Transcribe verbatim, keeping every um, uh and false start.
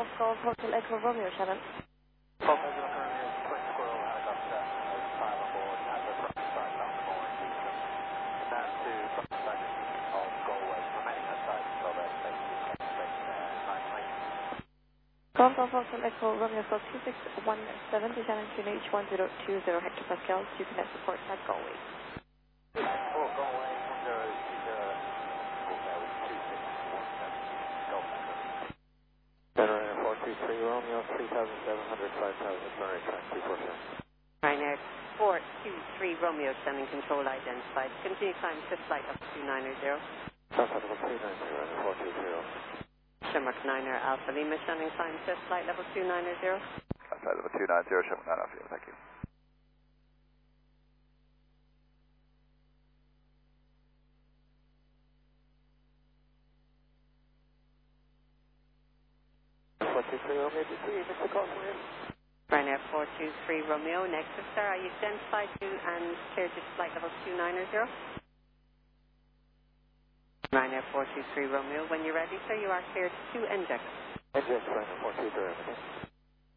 Golf Golf Hotel Echo Romeo, Shannon. Golf Echo Romeo, Twin Squirrel, helicopter, five on board, at the front side, down the board, Houston. Down to front side of Galway, remaining outside, so that's basically space there, nine lane. Golf Golf Hotel Echo Romeo, Flight two six one seven to Shannon Q N H one zero two zero hectopascals, you can support at Galway. four Galway, one zero two zero, okay, with two six one seven, Golf Echo. Ryanair four two three Romeo, three thousand seven hundred, five thousand, runway track two four seven. Ryanair four two three Romeo, sending control identified. Continue climb to flight up two nine zero. Traffic level three nine zero, four two zero. Shamrock niner Alpha Lima, sending climb to flight level two nine zero. Flight level two nine zero, Shamrock nine Alpha Lima, thank you. four two three Romeo, did you miss the call from you? Ryanair four two three Romeo, negative sir, are you identified to and cleared to flight level two nine zero? Ryanair four two three Romeo, when you're ready sir, you are cleared to inject. Inject, Ryanair four two three Romeo.